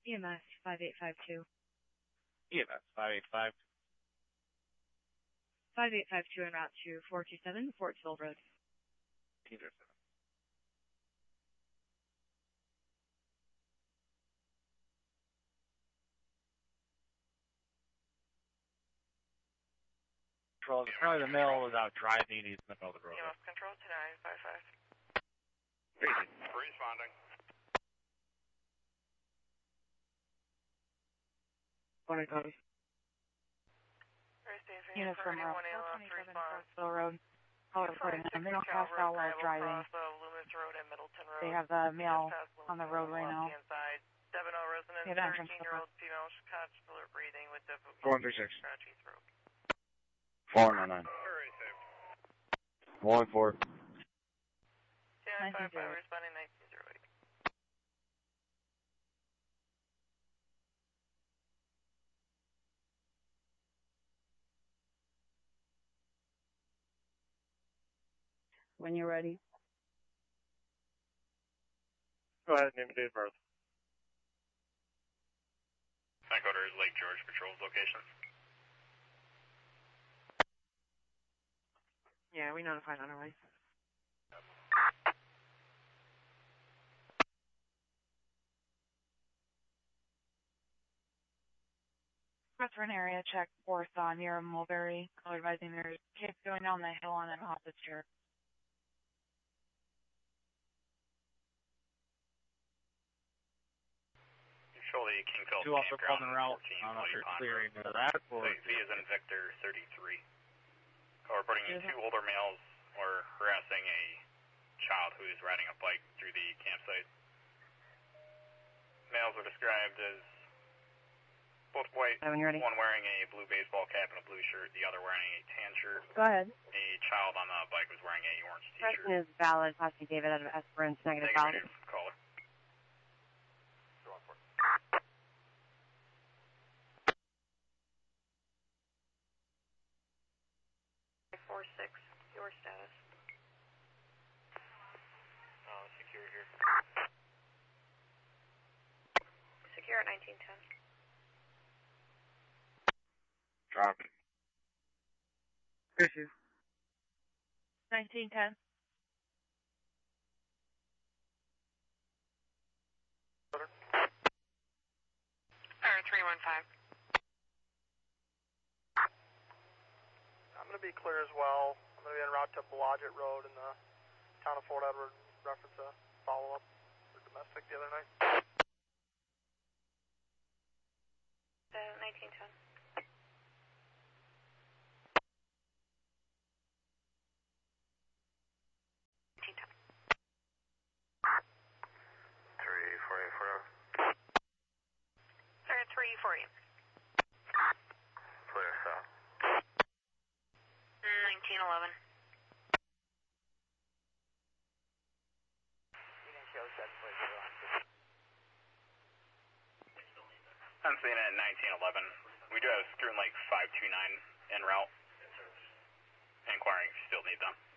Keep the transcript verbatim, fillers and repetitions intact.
E M S five eight five two. E M S five eight five. five eight five two en route to four two seven Fortville Road. Teaser seven. Control, apparently the male was out driving, he's in the middle of the road. E M S control to nine five five. Responding. One copy. Unit from Route four twenty-seven Fortville Road. Call reporting a male passed out while driving. They have the male on the road right now. They have entrance to the front. four one three six. four nine nine. one four. nine five five responding nineteen zero eight. When you're ready. Go ahead, name and date of birth. Tank order is Lake George Patrol's location. Yeah, we notified on our way. Veteran area check fourth on near Mulberry. Call advising there's kids going down the hill on an office chair. Control the Kingfield Two officer called en route. fourteen, I don't know if you're Pond clearing Road. into that or... V is in Victor thirty-three. Call reporting you two older males were harassing a child who is riding a bike through the campsite. Males were described as both white, When you're ready. one wearing a blue baseball cap and a blue shirt, the other wearing a tan shirt. Go ahead. A child on the bike was wearing a orange Question t-shirt. is valid. Possibly David out of Esperance. Negative valid. Negative, caller. four six, your status. Uh, secure here. Secure at nineteen ten. Drop. Issue. nineteen ten. Or three one five. I'm going to be clear as well. I'm going to be en route to Blodgett Road in the town of Fort Edward. Reference a follow-up for domestic the other night. Uh, nineteen ten. Three, four, eight, four. Sir, three for you. Clear south. nineteen eleven. I'm seeing it at nineteen eleven. We do have Skirn Lake five two nine en route. Inquiring if you still need them.